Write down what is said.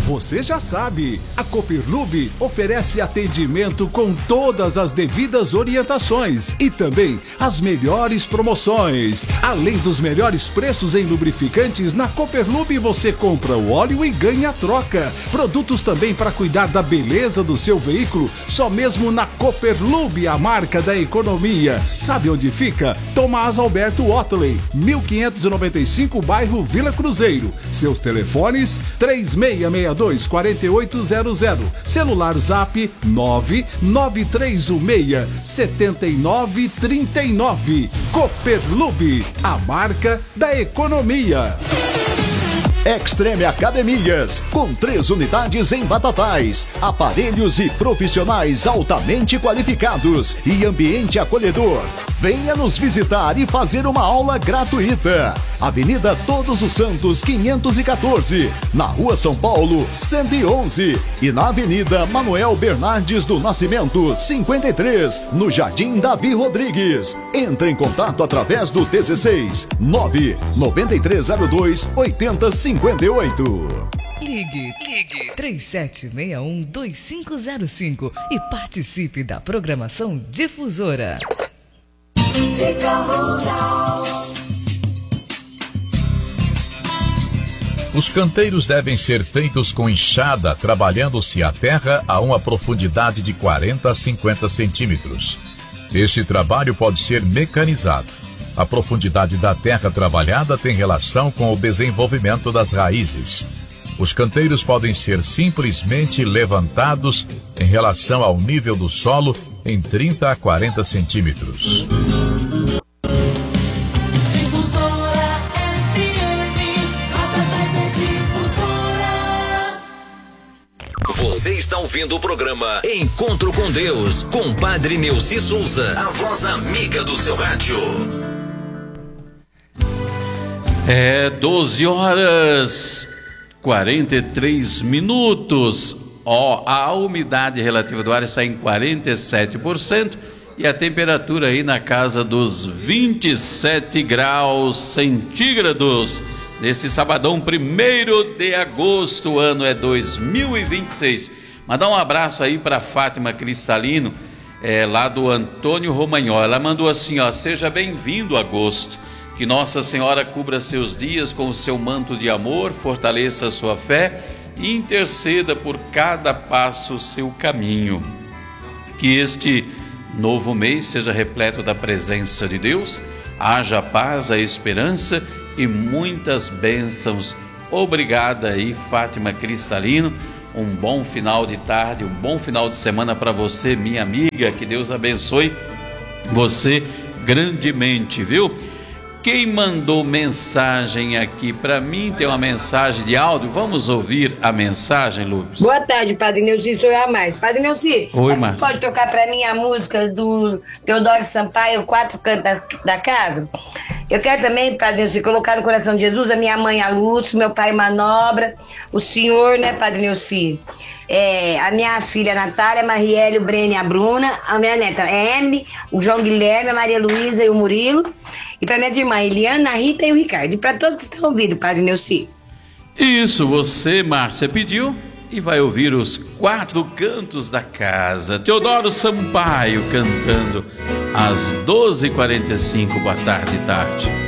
Você já sabe, a Copperlube oferece atendimento com todas as devidas orientações e também as melhores promoções. Além dos melhores preços em lubrificantes, na Copperlube você compra o óleo e ganha a troca. Produtos também para cuidar da beleza do seu veículo, só mesmo na Copperlube, a marca da economia. Sabe onde fica? Tomás Alberto Otley, 1595, bairro Vila Cruzeiro. Seus telefones 3662-4800. Celular Zap 99316-7939. Copperlube, a marca da economia. Extreme Academias, com 3 unidades em Batatais, aparelhos e profissionais altamente qualificados e ambiente acolhedor. Venha nos visitar e fazer uma aula gratuita. Avenida Todos os Santos 514, na Rua São Paulo 111 e na Avenida Manuel Bernardes do Nascimento 53, no Jardim Davi Rodrigues. Entre em contato através do 16 99302 8058. Ligue 3761-2505 e participe da programação Difusora. Os canteiros devem ser feitos com enxada, trabalhando-se a terra a uma profundidade de 40 a 50 centímetros. Este trabalho pode ser mecanizado. A profundidade da terra trabalhada tem relação com o desenvolvimento das raízes. Os canteiros podem ser simplesmente levantados em relação ao nível do solo em 30 a 40 centímetros. Você está ouvindo o programa Encontro com Deus, com Padre Neuci Souza, a voz amiga do seu rádio. 12 horas 43 minutos. A umidade relativa do ar está em 47% e a temperatura aí na casa dos 27 graus centígrados. Nesse sabadão, 1º de agosto, o ano é 2026. Mandar um abraço aí para Fátima Cristalino, lá do Antônio Romagnol. Ela mandou assim, seja bem-vindo agosto. Que Nossa Senhora cubra seus dias com o seu manto de amor, fortaleça a sua fé e interceda por cada passo o seu caminho. Que este novo mês seja repleto da presença de Deus, haja paz, a esperança e muitas bênçãos. Obrigada aí, Fátima Cristalino. Um bom final de tarde, um bom final de semana para você, minha amiga. Que Deus abençoe você grandemente, viu? Quem mandou mensagem aqui para mim, tem uma mensagem de áudio. Vamos ouvir a mensagem, Lúcio? Boa tarde, Padre Neuci, sou a Márcia. Padre Neuci, você pode tocar para mim a música do Teodoro Sampaio, 4 Cantos da Casa? Eu quero também, Padre Neuci, colocar no coração de Jesus a minha mãe, a Lúcia, meu pai, Manobra, o senhor, né, Padre Neuci? A minha filha, a Natália, a Marielle, o Breno e a Bruna, a minha neta, a Emily, o João Guilherme, a Maria Luísa e o Murilo. E para minhas irmãs, Eliana, a Rita e o Ricardo. E para todos que estão ouvindo, Padre Neuci. Isso, você, Márcia, pediu e vai ouvir os 4 Cantos da Casa. Teodoro Sampaio cantando às 12h45. Boa tarde.